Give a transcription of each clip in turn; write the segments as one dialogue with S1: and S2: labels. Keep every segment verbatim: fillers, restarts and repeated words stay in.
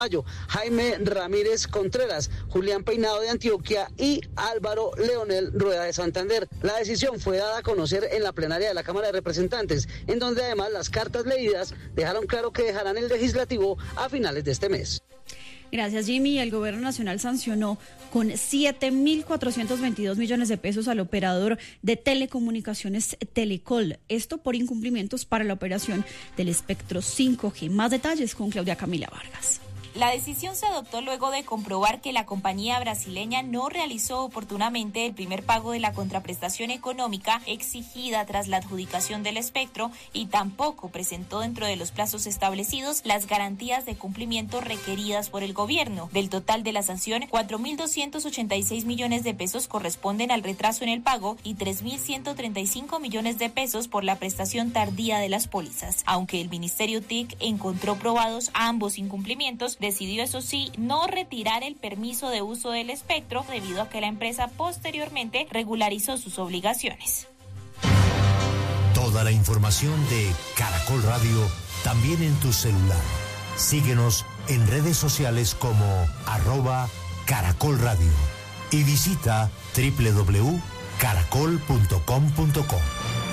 S1: Jaime Ramírez Contreras, Julián Peinado de Antioquia y Álvaro Leonel Rueda de Santander. La decisión fue dada a conocer en la plenaria de la Cámara de Representantes, en donde además las cartas leídas dejaron claro que dejarán el legislativo a finales de este mes.
S2: Gracias, Jimmy. El gobierno nacional sancionó con siete mil cuatrocientos veintidós millones de pesos al operador de telecomunicaciones Telecol. Esto por incumplimientos para la operación del espectro cinco G. Más detalles con Claudia Camila Vargas.
S3: La decisión se adoptó luego de comprobar que la compañía brasileña no realizó oportunamente el primer pago de la contraprestación económica exigida tras la adjudicación del espectro y tampoco presentó dentro de los plazos establecidos las garantías de cumplimiento requeridas por el gobierno. Del total de la sanción, cuatro mil doscientos ochenta y seis millones de pesos corresponden al retraso en el pago y tres mil ciento treinta y cinco millones de pesos por la prestación tardía de las pólizas. Aunque el Ministerio T I C encontró probados ambos incumplimientos, decidió, eso sí, no retirar el permiso de uso del espectro debido a que la empresa posteriormente regularizó sus obligaciones.
S4: Toda la información de Caracol Radio también en tu celular. Síguenos en redes sociales como arroba Caracol Radio y visita doble u doble u doble u punto caracol punto com punto co.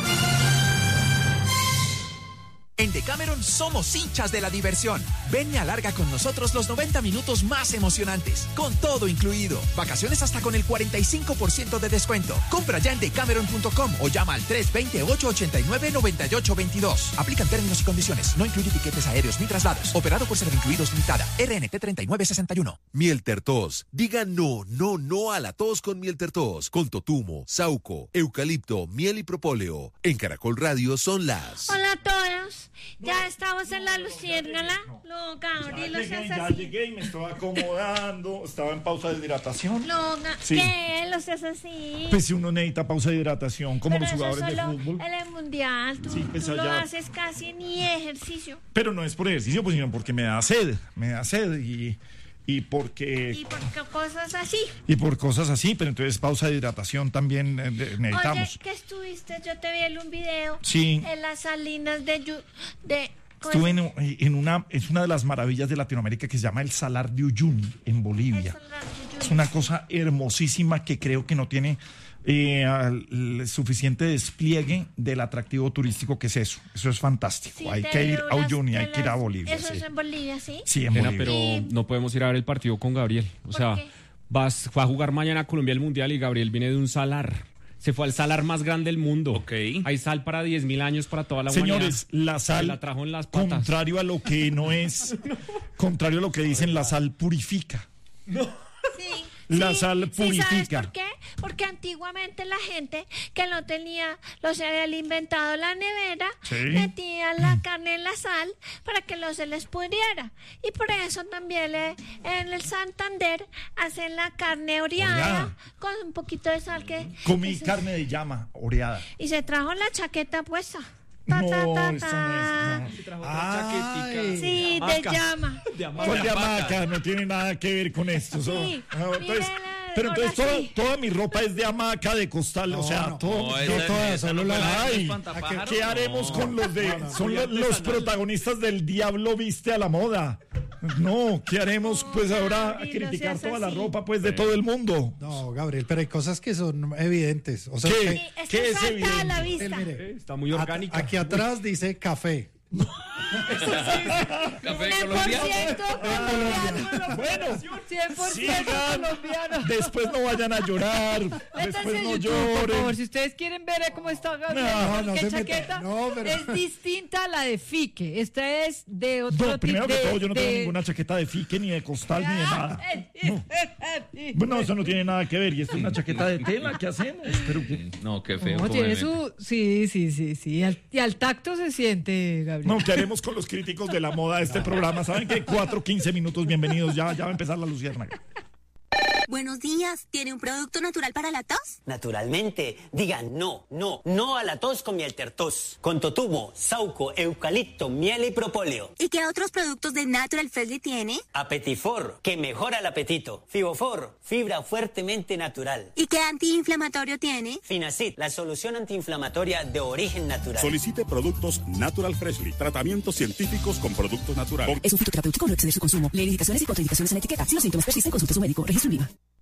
S5: En Decameron somos hinchas de la diversión. Ven y alarga con nosotros los noventa minutos más emocionantes, con todo incluido. Vacaciones hasta con el cuarenta y cinco por ciento de descuento. Compra ya en decameron punto com o llama al tres dos cero, ocho ocho nueve, nueve ocho dos dos. Aplican términos y condiciones. No incluye tiquetes aéreos ni traslados. Operado por Servincluidos Limitada. R N T treinta y nueve sesenta y uno.
S6: Mieltertos. Diga no, no, no a la tos con Mieltertos. Con totumo, sauco, eucalipto, miel y propóleo. En Caracol Radio son las...
S7: Hola a todos. Ya estamos en la luciérnaga. Loca, Gabriel,
S8: ya, ya llegué y me estaba acomodando. Estaba en pausa de hidratación.
S7: Loca, sí. ¿Qué? Lo seas así.
S8: Pues si uno necesita pausa de hidratación, como
S7: pero
S8: los jugadores de fútbol.
S7: En el mundial, tú,
S8: sí, pues
S7: tú
S8: allá...
S7: lo haces casi ni ejercicio.
S8: Pero no es por ejercicio, pues, sino porque me da sed. Me da sed y... Y porque...
S7: Y por cosas así.
S8: Y por cosas así, pero entonces pausa de hidratación también eh, necesitamos.
S7: Oye, ¿qué estuviste? Yo te vi en un video.
S8: Sí.
S7: En las salinas de... de
S8: Estuve en, en una... Es una de las maravillas de Latinoamérica que se llama el Salar de Uyuni, en Bolivia. Es una cosa hermosísima que creo que no tiene... Eh, el suficiente despliegue del atractivo turístico que es eso. Eso es fantástico. Sí, hay que ir a Uyuni, hay que ir a Bolivia.
S7: ¿Eso sí. es en Bolivia, sí?
S8: Sí, en Bolivia.
S9: Pero
S7: y...
S9: no podemos ir a ver el partido con Gabriel. O sea,
S7: qué?
S9: vas, va a jugar mañana Colombia el Mundial y Gabriel viene de un salar. Se fue al salar más grande del mundo.
S10: Okay.
S9: Hay sal para diez mil años para toda la humanidad.
S8: Señores, la sal,
S9: la trajo en las patas.
S8: Contrario a lo que no es, no. contrario a lo que dicen, la sal purifica.
S9: No.
S7: Sí.
S8: La
S7: sí,
S8: sal purifica.
S7: ¿Sí sabes por qué? Porque antiguamente la gente que no tenía los cereales inventado en la nevera,
S8: ¿sí?
S7: metía la carne en la sal para que no se les pudriera. Y por eso también le, en el Santander hacen la carne oreada, oreada. con un poquito de sal que...
S8: Comí
S7: que
S8: carne de llama oreada.
S7: Y se trajo la chaqueta puesta.
S8: Ta,
S7: no,
S8: ta, ta,
S7: ta.
S8: Eso no es. No.
S7: Ay, sí, de, de llama.
S8: De hamaca. Con de hamaca, no tiene nada que ver con esto.
S7: Sí,
S8: no, entonces, pero entonces toda, toda mi ropa es de hamaca, de costal, no, o sea, no, todo.
S10: No, no toda, solo la.
S8: Ay, ¿qué, ¿qué haremos con los de.? Son los, los protagonistas del Diablo Viste a la Moda. No, ¿qué haremos pues ahora a criticar no toda la ropa pues de todo el mundo?
S11: No, Gabriel, pero hay cosas que son evidentes. O sea,
S8: ¿Qué,
S7: sí, es,
S8: ¿qué es evidente?
S7: A la vista.
S11: Él, mire,
S9: está muy orgánica.
S11: A, aquí atrás dice café.
S10: Café colombiano.
S8: Bueno,
S12: cien por ciento colombiano.
S8: Después no vayan a llorar. Después no lloren.
S12: Por favor, si ustedes quieren ver cómo está Gabriel,
S11: no, no
S12: qué
S11: se
S12: chaqueta
S11: no, pero...
S12: es distinta a la de Fique. Esta es de otro tipo.
S8: No, primero
S12: de,
S8: que todo, yo no
S12: de...
S8: tengo ninguna chaqueta de Fique, ni de costal, ni de nada. No. Bueno, eso no tiene nada que ver. Y esta es una chaqueta de tela. ¿Qué hacemos? Pero que...
S10: No, qué feo.
S12: No, tiene su... Sí, sí, sí, sí. Y al, y al tacto se siente, Gabriel.
S8: No, ¿qué haremos con los críticos de la moda de este programa? ¿Saben qué? cuatro, quince minutos, bienvenidos. Ya, ya va a empezar la luciérnaga.
S13: Buenos días, ¿tiene un producto natural para la tos?
S14: Naturalmente, diga no, no, no a la tos con miel tertos. Con totumo, sauco, eucalipto, miel y propóleo.
S13: ¿Y qué otros productos de Natural Freshly tiene?
S14: Apetifor, que mejora el apetito. Fibofor, fibra fuertemente natural.
S13: ¿Y qué antiinflamatorio tiene?
S14: Finacid, la solución antiinflamatoria de origen natural.
S15: Solicite productos Natural Freshly, tratamientos científicos con productos naturales.
S16: Es un fitoterapéutico, no exceder su consumo. Lee indicaciones y contraindicaciones en la etiqueta. Si los síntomas persisten, consulte a su médico. Registro IVA.